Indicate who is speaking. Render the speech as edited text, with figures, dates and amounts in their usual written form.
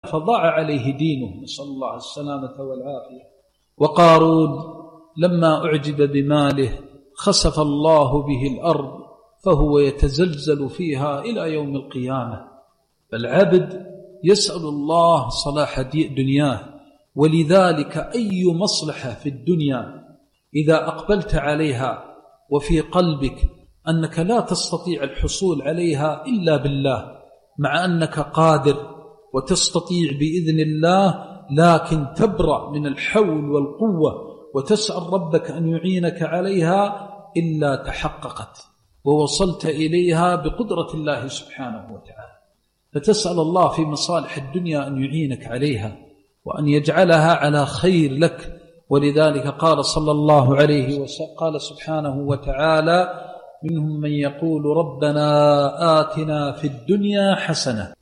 Speaker 1: فضاع عليه دينه، نسأل الله السلامة والعافية. وقارون لما أعجب بماله خسف الله به الأرض فهو يتزلزل فيها إلى يوم القيامة. فالعبد يسأل الله صلاح دنياه، ولذلك أي مصلحة في الدنيا إذا أقبلت عليها وفي قلبك أنك لا تستطيع الحصول عليها إلا بالله، مع أنك قادر وتستطيع بإذن الله، لكن تبرأ من الحول والقوة وتسأل ربك أن يعينك عليها إلا تحققت ووصلت إليها بقدرة الله سبحانه وتعالى. فتسأل الله في مصالح الدنيا أن يعينك عليها وأن يجعلها على خير لك. ولذلك قال صلى الله عليه وسلم، قال سبحانه وتعالى: منهم من يقول ربنا آتنا في الدنيا حسنة